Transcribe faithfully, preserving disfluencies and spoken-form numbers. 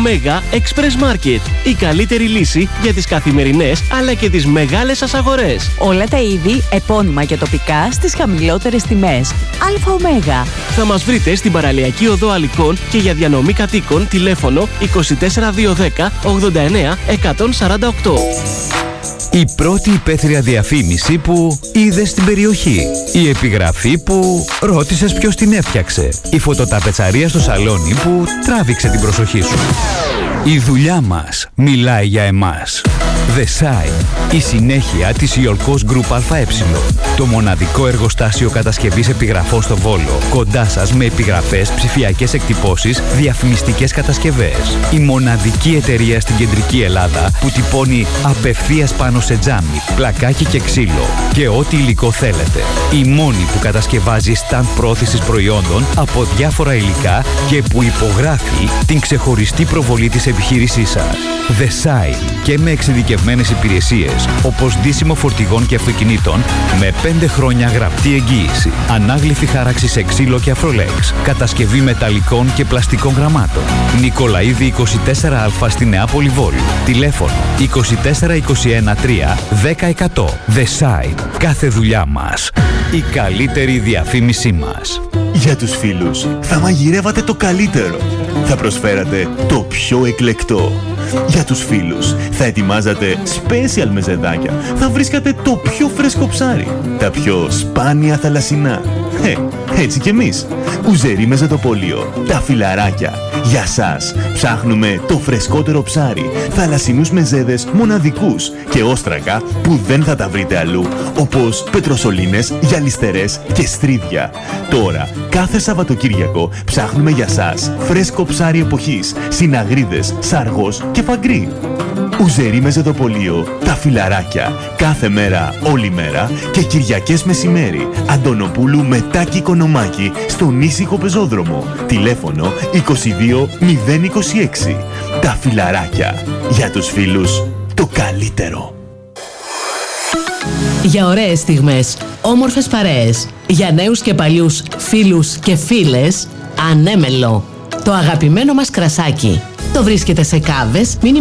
Μέγα Express Market. Η καλύτερη λύση για τις καθημερινές αλλά και τις μεγάλες σας αγορές. Όλα τα είδη, επώνυμα και τοπικά στις χαμηλότερες τιμές. ΑΟΜΕΓΑ. Θα μας βρείτε στην παραλιακή οδό Αλικών και για διανομή κατοίκων τηλέφωνο είκοσι τέσσερα διακόσια δέκα ογδόντα εννέα εκατόν σαράντα οκτώ. Η πρώτη υπαίθρια διαφήμιση που είδες στην περιοχή. Η επιγραφή που ρώτησες ποιος την έφτιαξε. Η φωτοταπετσαρία στο σαλόνι που τράβηξε την προσοχή σου. Η δουλειά μας μιλάει για εμάς. The Site, η συνέχεια της Ιολκός Group ΑΕ. Το μοναδικό εργοστάσιο κατασκευής επιγραφών στο Βόλο. Κοντά σας με επιγραφές, ψηφιακές εκτυπώσεις, διαφημιστικές κατασκευές. Η μοναδική εταιρεία στην κεντρική Ελλάδα που τυπώνει απευθείας πάνω σε τζάμι, πλακάκι και ξύλο και ό,τι υλικό θέλετε. Η μόνη που κατασκευάζει σταντ πρόθεσης προϊόντων από διάφορα υλικά και που υπογράφει την ξεχωριστή προβολή της επιχείρησής σας. The Site, και με εξειδικευμένες υπηρεσίες όπως ντύσιμο φορτηγών και αυτοκινήτων με πέντε χρόνια γραπτή εγγύηση, ανάγλυφη χάραξη σε ξύλο και αφρολέξ, κατασκευή μεταλλικών και πλαστικών γραμμάτων. Νικολαΐδη είκοσι τέσσερα Α στη Νεάπολη Βόλου. Τηλέφωνο είκοσι τέσσερα είκοσι ένα τρία δέκα εκατό. The Site. Κάθε δουλειά μας. Η καλύτερη διαφήμισή μας. Για τους φίλους θα μαγειρεύατε το καλύτερο. Θα προσφέρατε το πιο εκλεκτό. Για τους φίλους θα ετοιμάζατε special μεζεδάκια. Θα βρίσκατε το πιο φρέσκο ψάρι. Τα πιο σπάνια θαλασσινά. Ε, έτσι κι εμείς. Ουζερί Μεζεδοπόλιο. Τα φιλαράκια. Για σας ψάχνουμε το φρεσκότερο ψάρι. Θαλασσινούς μεζέδες μοναδικούς και όστρακα που δεν θα τα βρείτε αλλού. Όπως πετροσολίνες, γυαλιστερές και στρίδια. Τώρα, κάθε Σαββατοκύριακο ψάχνουμε για σας φρέσκο ψάρι εποχής, συναγρίδες, σαργός και φαγκρί. Ουζερί Μεζεδοπολείο, τα φιλαράκια. Κάθε μέρα, όλη μέρα και Κυριακές μεσημέρι. Αντωνοπούλου με Τάκη Κονομάκη στον ήσυχο πεζόδρομο. Τηλέφωνο είκοσι δύο μηδέν είκοσι έξι. Τα φιλαράκια. Για τους φίλους, το καλύτερο. Για ωραίες στιγμές, όμορφες παρέες. Για νέους και παλιούς φίλους και φίλες, ανέμελο. Το αγαπημένο μας κρασάκι. Το βρίσκεται σε κάβες,